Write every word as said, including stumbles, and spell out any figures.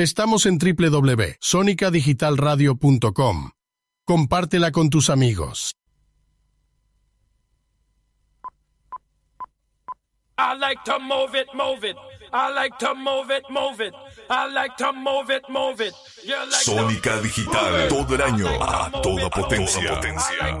Estamos en doble u doble u doble u punto sónica digital radio punto com. Compártela con tus amigos. I like to move it, move it. I like to move it, move it. I like to move it, move it. You like Sónica Digital, todo el año a toda potencia.